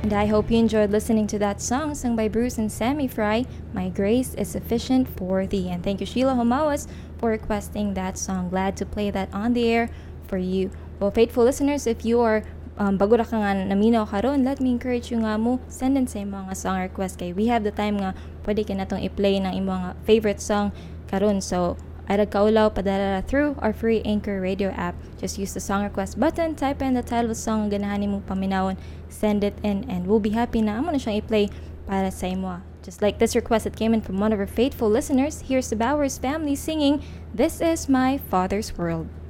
And I hope you enjoyed listening to that song sung by Bruce and Sammy Fry, My Grace is Sufficient for Thee. And thank you, Sheila Homawas, for requesting that song. Glad to play that on the air for you. Well, faithful listeners, if you are bago ra ka nga naminaw karon, let me encourage you nga mo send in sa mga song request kay we have the time nga pwede ka natong i-play ng imong mga favorite song karon. So Arag kaulaw padala through our free Anchor Radio app. Just use the song request button, type in the title of the song ganahan mo paminawon, send it in, and we'll be happy na amo na siyang i-play para sa imo. Just like this request that came in from one of our faithful listeners, here's the Bowers family singing This Is My Father's World.